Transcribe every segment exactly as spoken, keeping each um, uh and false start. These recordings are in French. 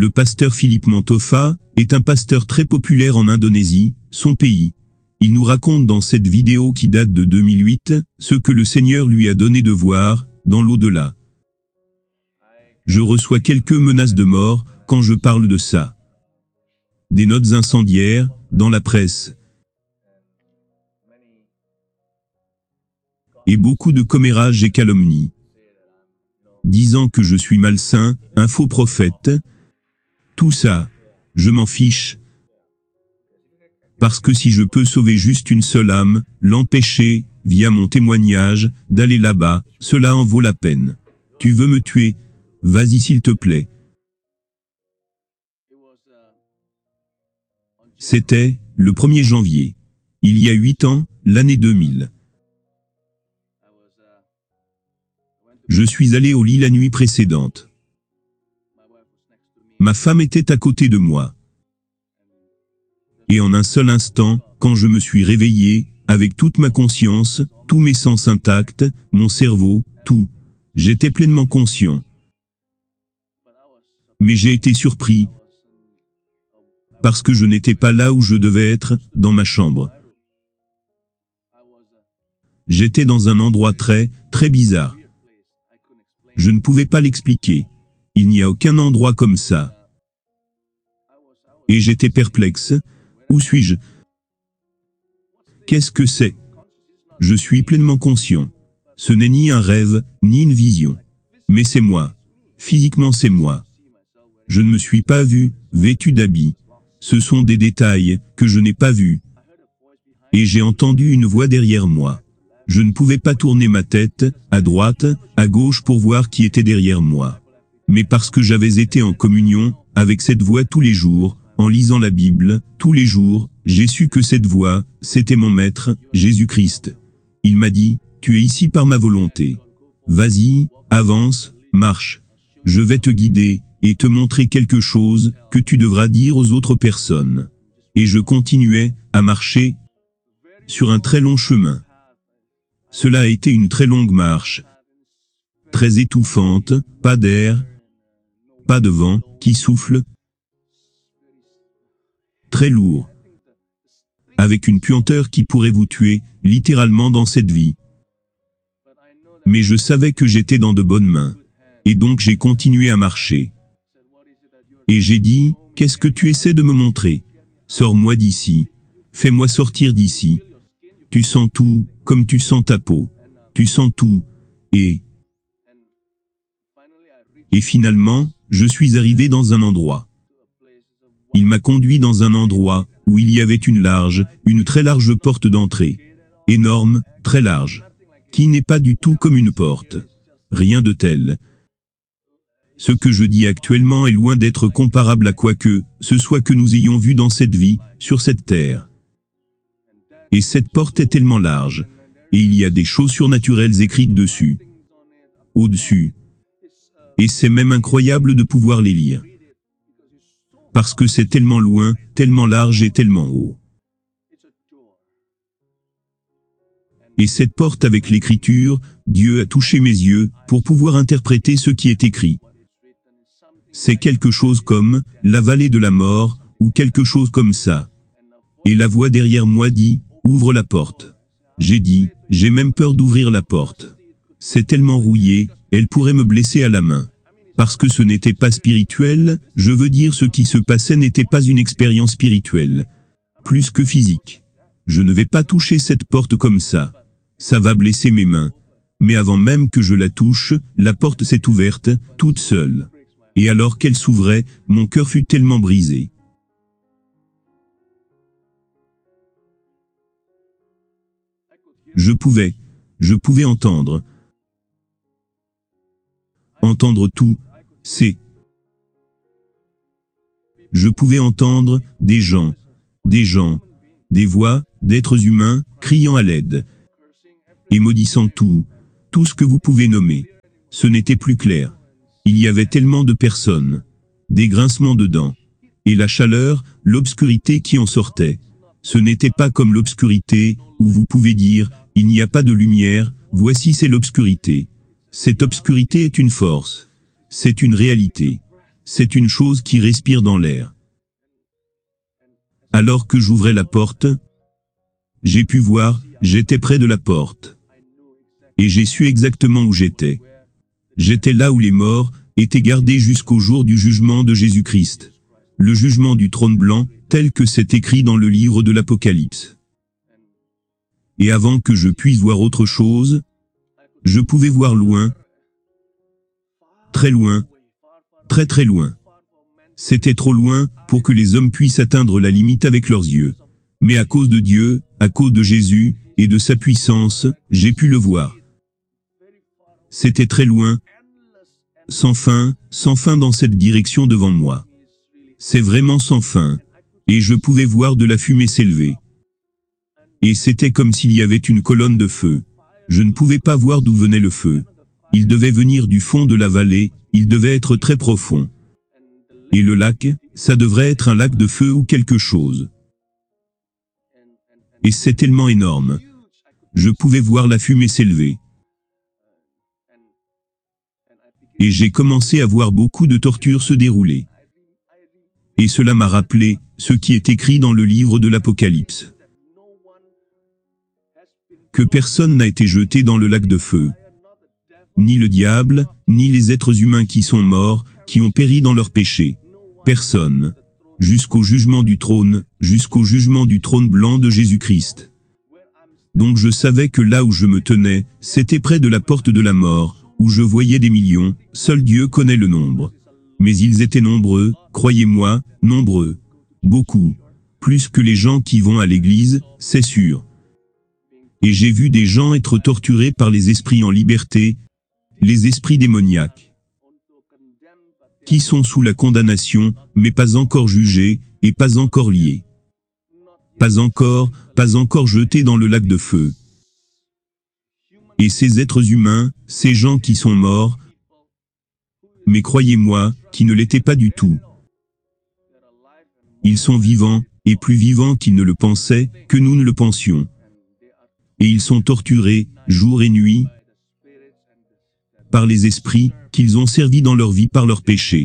Le pasteur Philippe Mantofa est un pasteur très populaire en Indonésie, son pays. Il nous raconte dans cette vidéo qui date de deux mille huit, ce que le Seigneur lui a donné de voir, dans l'au-delà. Je reçois quelques menaces de mort, quand je parle de ça. Des notes incendiaires, dans la presse. Et beaucoup de commérages et calomnies. Disant que je suis malsain, un faux prophète. Tout ça, je m'en fiche. Parce que si je peux sauver juste une seule âme, l'empêcher, via mon témoignage, d'aller là-bas, cela en vaut la peine. Tu veux me tuer? Vas-y s'il te plaît. C'était, le premier janvier. Il y a huit ans, l'année deux mille. Je suis allé au lit la nuit précédente. Ma femme était à côté de moi. Et en un seul instant, quand je me suis réveillé, avec toute ma conscience, tous mes sens intacts, mon cerveau, tout, j'étais pleinement conscient. Mais j'ai été surpris, parce que je n'étais pas là où je devais être, dans ma chambre. J'étais dans un endroit très, très bizarre. Je ne pouvais pas l'expliquer. Il n'y a aucun endroit comme ça. Et j'étais perplexe. Où suis-je? Qu'est-ce que c'est? Je suis pleinement conscient. Ce n'est ni un rêve, ni une vision. Mais c'est moi. Physiquement c'est moi. Je ne me suis pas vu, vêtu d'habits. Ce sont des détails, que je n'ai pas vus. Et j'ai entendu une voix derrière moi. Je ne pouvais pas tourner ma tête, à droite, à gauche pour voir qui était derrière moi. Mais parce que j'avais été en communion, avec cette voix tous les jours, en lisant la Bible, tous les jours, j'ai su que cette voix, c'était mon maître, Jésus-Christ. Il m'a dit, tu es ici par ma volonté. Vas-y, avance, marche. Je vais te guider, et te montrer quelque chose, que tu devras dire aux autres personnes. Et je continuais, à marcher, sur un très long chemin. Cela a été une très longue marche. Très étouffante, pas d'air, pas de vent, qui souffle. Très lourd. Avec une puanteur qui pourrait vous tuer, littéralement dans cette vie. Mais je savais que j'étais dans de bonnes mains. Et donc j'ai continué à marcher. Et j'ai dit, qu'est-ce que tu essaies de me montrer? Sors-moi d'ici. Fais-moi sortir d'ici. Tu sens tout, comme tu sens ta peau. Tu sens tout. Et... Et finalement, je suis arrivé dans un endroit. Il m'a conduit dans un endroit, où il y avait une large, une très large porte d'entrée. Énorme, très large. Qui n'est pas du tout comme une porte. Rien de tel. Ce que je dis actuellement est loin d'être comparable à quoi que ce soit que nous ayons vu dans cette vie, sur cette terre. Et cette porte est tellement large, et il y a des choses surnaturelles écrites dessus. Au-dessus. Et c'est même incroyable de pouvoir les lire. Parce que c'est tellement loin, tellement large et tellement haut. Et cette porte avec l'écriture, Dieu a touché mes yeux, pour pouvoir interpréter ce qui est écrit. C'est quelque chose comme, la vallée de la mort, ou quelque chose comme ça. Et la voix derrière moi dit, ouvre la porte. J'ai dit, j'ai même peur d'ouvrir la porte. C'est tellement rouillé, elle pourrait me blesser à la main. Parce que ce n'était pas spirituel, je veux dire ce qui se passait n'était pas une expérience spirituelle. Plus que physique. Je ne vais pas toucher cette porte comme ça. Ça va blesser mes mains. Mais avant même que je la touche, la porte s'est ouverte, toute seule. Et alors qu'elle s'ouvrait, mon cœur fut tellement brisé. Je pouvais, je pouvais entendre. Entendre tout, c'est... Je pouvais entendre des gens, des gens, des voix, d'êtres humains, criant à l'aide. Et maudissant tout, tout ce que vous pouvez nommer. Ce n'était plus clair. Il y avait tellement de personnes. Des grincements de dents. Et la chaleur, l'obscurité qui en sortait. Ce n'était pas comme l'obscurité, où vous pouvez dire, il n'y a pas de lumière, voici c'est l'obscurité. Cette obscurité est une force. C'est une réalité. c'est une chose qui respire dans l'air. Alors que j'ouvrais la porte, j'ai pu voir, j'étais près de la porte. Et j'ai su exactement où j'étais. J'étais là où les morts étaient gardés jusqu'au jour du jugement de Jésus-Christ. Le jugement du trône blanc, tel que c'est écrit dans le livre de l'Apocalypse. Et avant que je puisse voir autre chose, je pouvais voir loin, très loin, très très loin. C'était trop loin pour que les hommes puissent atteindre la limite avec leurs yeux. Mais à cause de Dieu, à cause de Jésus, et de sa puissance, j'ai pu le voir. C'était très loin, sans fin, sans fin dans cette direction devant moi. C'est vraiment sans fin. Et je pouvais voir de la fumée s'élever. Et c'était comme s'il y avait une colonne de feu. Je ne pouvais pas voir d'où venait le feu. Il devait venir du fond de la vallée, il devait être très profond. Et le lac, ça devrait être un lac de feu ou quelque chose. Et c'est tellement énorme. Je pouvais voir la fumée s'élever. Et j'ai commencé à voir beaucoup de tortures se dérouler. Et cela m'a rappelé ce qui est écrit dans le livre de l'Apocalypse. Que personne n'a été jeté dans le lac de feu. Ni le diable, ni les êtres humains qui sont morts, qui ont péri dans leurs péchés. Personne. Jusqu'au jugement du trône, jusqu'au jugement du trône blanc de Jésus-Christ. Donc je savais que là où je me tenais, c'était près de la porte de la mort, où je voyais des millions, seul Dieu connaît le nombre. Mais ils étaient nombreux, croyez-moi, nombreux. Beaucoup. Plus que les gens qui vont à l'église, c'est sûr. Et j'ai vu des gens être torturés par les esprits en liberté, les esprits démoniaques, qui sont sous la condamnation, mais pas encore jugés, et pas encore liés. Pas encore, pas encore jetés dans le lac de feu. Et ces êtres humains, ces gens qui sont morts, mais croyez-moi, qui ne l'étaient pas du tout. Ils sont vivants, et plus vivants qu'ils ne le pensaient, que nous ne le pensions. Et ils sont torturés, jour et nuit, par les esprits, qu'ils ont servis dans leur vie par leurs péchés.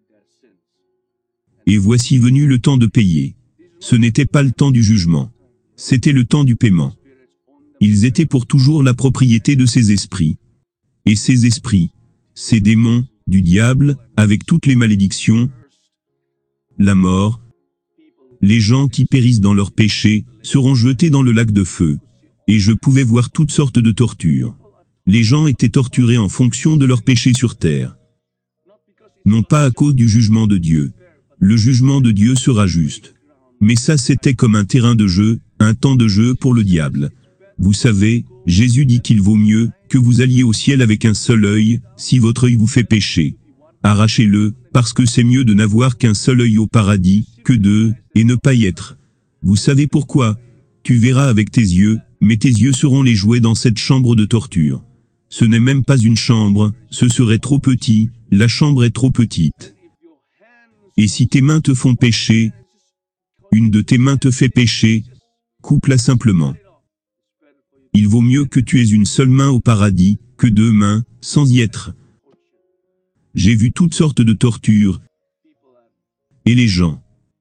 Et voici venu le temps de payer. Ce n'était pas le temps du jugement. C'était le temps du paiement. Ils étaient pour toujours la propriété de ces esprits. Et ces esprits, ces démons, du diable, avec toutes les malédictions, la mort, les gens qui périssent dans leurs péchés, seront jetés dans le lac de feu. Et je pouvais voir toutes sortes de tortures. Les gens étaient torturés en fonction de leurs péchés sur terre. Non pas à cause du jugement de Dieu. Le jugement de Dieu sera juste. Mais ça c'était comme un terrain de jeu, un temps de jeu pour le diable. Vous savez, Jésus dit qu'il vaut mieux que vous alliez au ciel avec un seul œil, si votre œil vous fait pécher. Arrachez-le, parce que c'est mieux de n'avoir qu'un seul œil au paradis, que deux, et ne pas y être. Vous savez pourquoi? Tu verras avec tes yeux, mais tes yeux seront les jouets dans cette chambre de torture. Ce n'est même pas une chambre, ce serait trop petit, la chambre est trop petite. Et si tes mains te font pécher, une de tes mains te fait pécher, coupe-la simplement. Il vaut mieux que tu aies une seule main au paradis, que deux mains, sans y être. J'ai vu toutes sortes de tortures. Et les gens.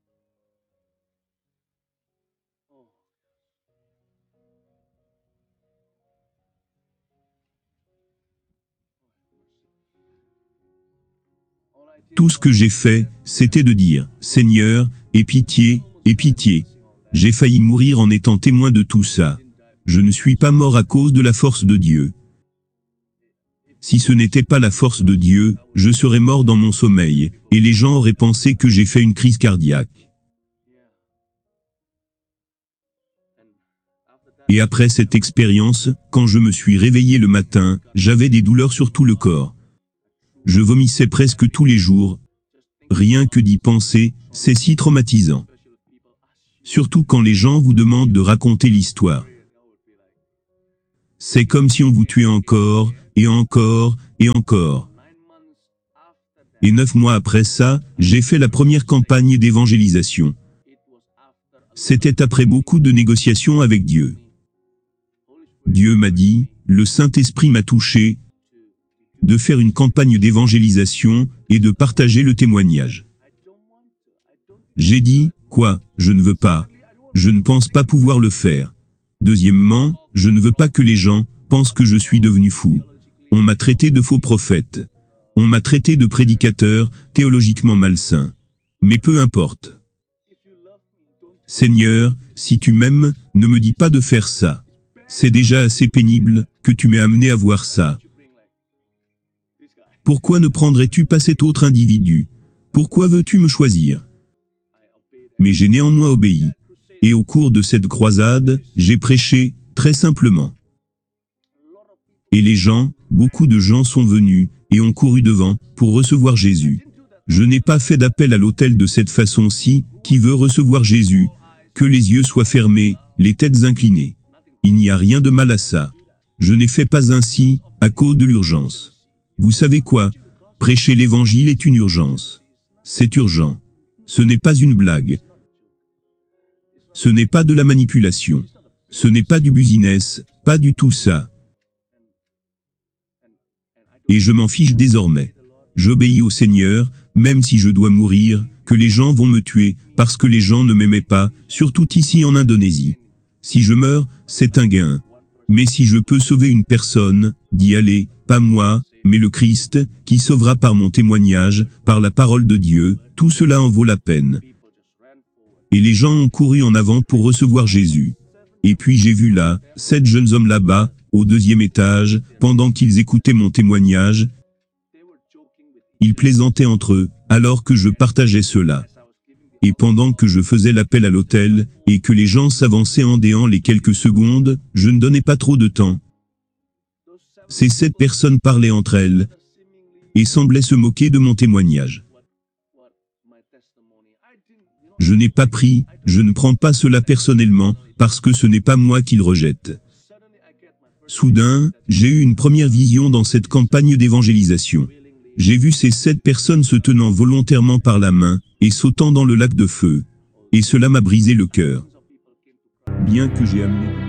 Tout ce que j'ai fait, c'était de dire, Seigneur, aie pitié, aie pitié. J'ai failli mourir en étant témoin de tout ça. Je ne suis pas mort à cause de la force de Dieu. Si ce n'était pas la force de Dieu, je serais mort dans mon sommeil, et les gens auraient pensé que j'ai fait une crise cardiaque. Et après cette expérience, quand je me suis réveillé le matin, j'avais des douleurs sur tout le corps. Je vomissais presque tous les jours. Rien que d'y penser, c'est si traumatisant. Surtout quand les gens vous demandent de raconter l'histoire. C'est comme si on vous tuait encore, et encore, et encore. Et neuf mois après ça, j'ai fait la première campagne d'évangélisation. C'était après beaucoup de négociations avec Dieu. Dieu m'a dit, le Saint-Esprit m'a touché, de faire une campagne d'évangélisation et de partager le témoignage. J'ai dit, quoi, je ne veux pas. Je ne pense pas pouvoir le faire. Deuxièmement, je ne veux pas que les gens pensent que je suis devenu fou. On m'a traité de faux prophète. On m'a traité de prédicateur théologiquement malsain. Mais peu importe. Seigneur, si tu m'aimes, ne me dis pas de faire ça. C'est déjà assez pénible que tu m'aies amené à voir ça. Pourquoi ne prendrais-tu pas cet autre individu? Pourquoi veux-tu me choisir? Mais j'ai néanmoins obéi. Et au cours de cette croisade, j'ai prêché, très simplement. Et les gens, beaucoup de gens sont venus, et ont couru devant, pour recevoir Jésus. Je n'ai pas fait d'appel à l'autel de cette façon-ci, qui veut recevoir Jésus, que les yeux soient fermés, les têtes inclinées. Il n'y a rien de mal à ça. Je n'ai fait pas ainsi, à cause de l'urgence. Vous savez quoi? Prêcher l'évangile est une urgence. C'est urgent. Ce n'est pas une blague. Ce n'est pas de la manipulation. Ce n'est pas du business, pas du tout ça. Et je m'en fiche désormais. J'obéis au Seigneur, même si je dois mourir, que les gens vont me tuer, parce que les gens ne m'aimaient pas, surtout ici en Indonésie. Si je meurs, c'est un gain. Mais si je peux sauver une personne, d'y aller, pas moi, mais le Christ, qui sauvera par mon témoignage, par la parole de Dieu, tout cela en vaut la peine. Et les gens ont couru en avant pour recevoir Jésus. Et puis j'ai vu là, sept jeunes hommes là-bas, au deuxième étage, pendant qu'ils écoutaient mon témoignage. Ils plaisantaient entre eux, alors que je partageais cela. Et pendant que je faisais l'appel à l'autel, et que les gens s'avançaient en déant les quelques secondes, je ne donnais pas trop de temps. Ces sept personnes parlaient entre elles, et semblaient se moquer de mon témoignage. Je n'ai pas pris, je ne prends pas cela personnellement, parce que ce n'est pas moi qu'ils rejettent. Soudain, j'ai eu une première vision dans cette campagne d'évangélisation. J'ai vu ces sept personnes se tenant volontairement par la main, et sautant dans le lac de feu. Et cela m'a brisé le cœur. Bien que j'ai amené...